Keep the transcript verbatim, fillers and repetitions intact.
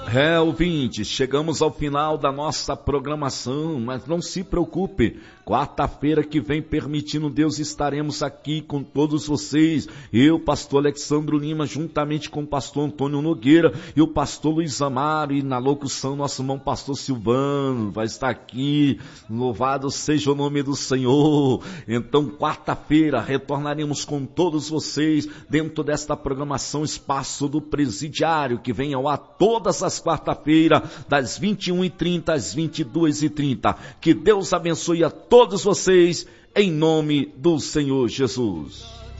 É, ouvintes, chegamos ao final da nossa programação, mas não se preocupe, quarta-feira que vem, permitindo Deus, estaremos aqui com todos vocês, eu, pastor Alexandro Lima, juntamente com o pastor Antônio Nogueira e o pastor Luiz Amaro, e na locução nosso irmão pastor Silvano vai estar aqui, louvado seja o nome do Senhor. Então, quarta-feira, retornaremos com todos vocês, dentro desta programação Espaço do Presidiário, que vem ao ar todas as quarta-feira, das vinte e uma e trinta às vinte e duas e trinta. Que Deus abençoe a todos vocês, em nome do Senhor Jesus.